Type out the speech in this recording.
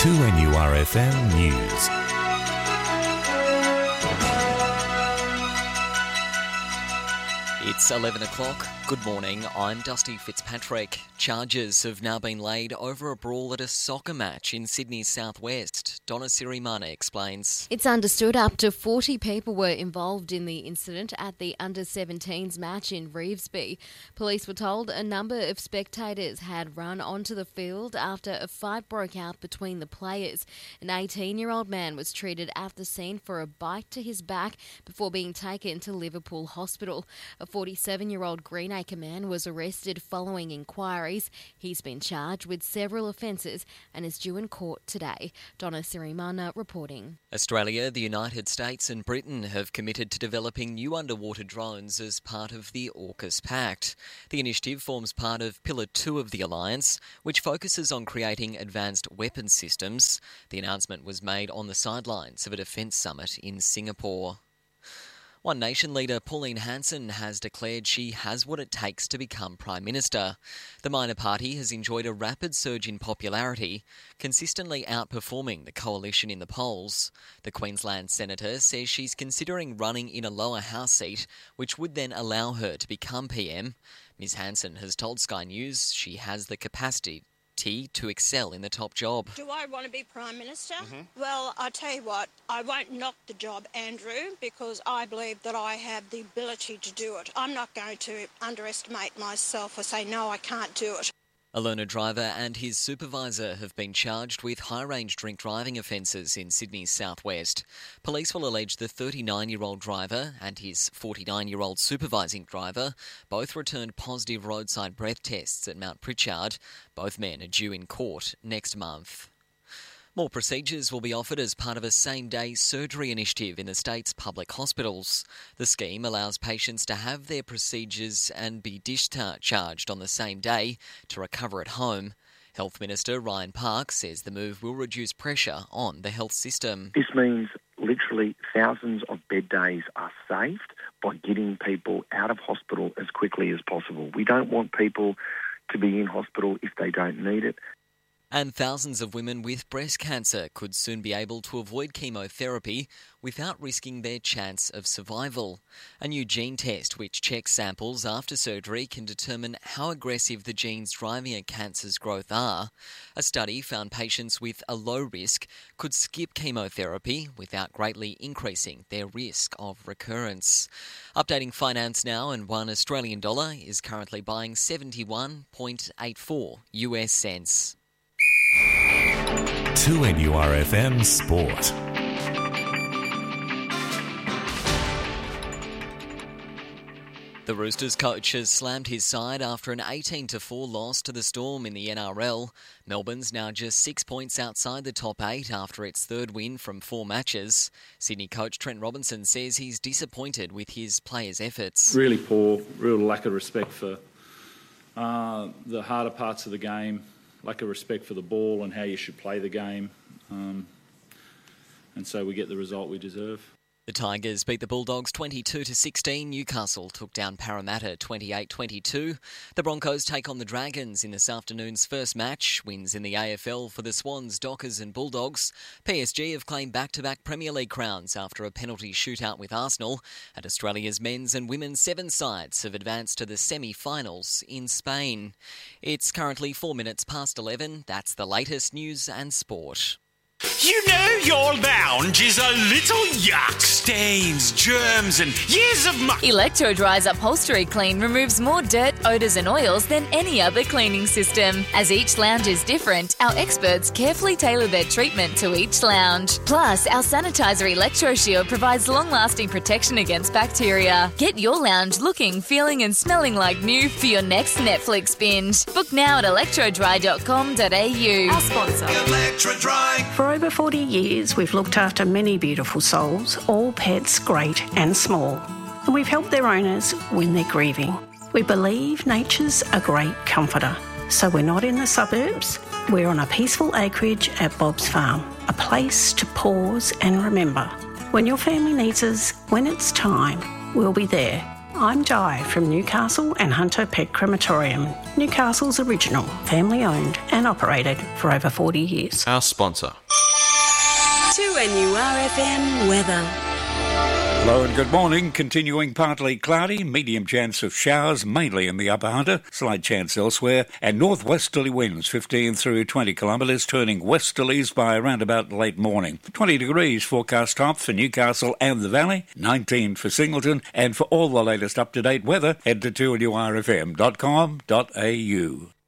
2NURFM News. It's 11 o'clock. Good morning, I'm Dusty Fitzpatrick. Charges have now been laid over a brawl at a soccer match in Sydney's southwest. Donna Sirimana explains. It's understood up to 40 people were involved in the incident at the under-17s match in Revesby. Police were told a number of spectators had run onto the field after a fight broke out between the players. An 18-year-old man was treated at the scene for a bite to his back before being taken to Liverpool Hospital. A 47-year-old Greenacre man was arrested following inquiries. He's been charged with several offences and is due in court today. Donna Sirimana reporting. Australia, the United States and Britain have committed to developing new underwater drones as part of the AUKUS Pact. The initiative forms part of Pillar 2 of the alliance, which focuses on creating advanced weapons systems. The announcement was made on the sidelines of a defence summit in Singapore. One Nation leader Pauline Hanson has declared she has what it takes to become Prime Minister. The minor party has enjoyed a rapid surge in popularity, consistently outperforming the coalition in the polls. The Queensland Senator says she's considering running in a lower house seat, which would then allow her to become PM. Ms Hanson has told Sky News she has the capacity to excel in the top job. Do I want to be Prime Minister? Well, I tell you what, I won't knock the job, Andrew, because I believe that I have the ability to do it. I'm not going to underestimate myself or say, no, I can't do it. A learner driver and his supervisor have been charged with high-range drink driving offences in Sydney's southwest. Police will allege the 39-year-old driver and his 49-year-old supervising driver both returned positive roadside breath tests at Mount Pritchard. Both men are due in court next month. More procedures will be offered as part of a same-day surgery initiative in the state's public hospitals. The scheme allows patients to have their procedures and be discharged on the same day to recover at home. Health Minister Ryan Park says the move will reduce pressure on the health system. This means literally thousands of bed days are saved by getting people out of hospital as quickly as possible. We don't want people to be in hospital if they don't need it. And thousands of women with breast cancer could soon be able to avoid chemotherapy without risking their chance of survival. A new gene test which checks samples after surgery can determine how aggressive the genes driving a cancer's growth are. A study found patients with a low risk could skip chemotherapy without greatly increasing their risk of recurrence. Updating finance now, and one Australian dollar is currently buying 71.84 US cents. 2NURFM Sport. The Roosters coach has slammed his side after an 18-4 loss to the Storm in the NRL. Melbourne's now just 6 points outside the top 8 after its third win from 4 matches. Sydney coach Trent Robinson says he's disappointed with his players' efforts. Really poor, real lack of respect for the harder parts of the game. Lack of respect for the ball and how you should play the game. And so we get the result we deserve. The Tigers beat the Bulldogs 22-16. Newcastle took down Parramatta 28-22. The Broncos take on the Dragons in this afternoon's first match. Wins in the AFL for the Swans, Dockers and Bulldogs. PSG have claimed back-to-back Premier League crowns after a penalty shootout with Arsenal. And Australia's men's and women's 7 sides have advanced to the semi-finals in Spain. It's currently 4 minutes past 11. That's the latest news and sport. You know your lounge is a little yuck. Stains, germs and years of muck. Electro-Dry's Upholstery Clean removes more dirt, odours and oils than any other cleaning system. As each lounge is different, our experts carefully tailor their treatment to each lounge. Plus, our sanitizer Electro Shield provides long-lasting protection against bacteria. Get your lounge looking, feeling and smelling like new for your next Netflix binge. Book now at electrodry.com.au. Our sponsor. Electro-Dry. For over 40 years, we've looked after many beautiful souls, all pets great and small. And we've helped their owners when they're grieving. We believe nature's a great comforter. So we're not in the suburbs, we're on a peaceful acreage at Bob's Farm, a place to pause and remember. When your family needs us, when it's time, we'll be there. I'm Di from Newcastle and Hunter Pet Crematorium, Newcastle's original, family owned and operated for over 40 years. Our sponsor. 2NURFM weather. Hello and good morning. Continuing partly cloudy, medium chance of showers, mainly in the upper Hunter, slight chance elsewhere, and northwesterly winds 15 through 20 kilometres, turning westerlies by around about late morning. 20 degrees forecast top for Newcastle and the Valley, 19 for Singleton, and for all the latest up-to-date weather, head to 2NURFM.com.au.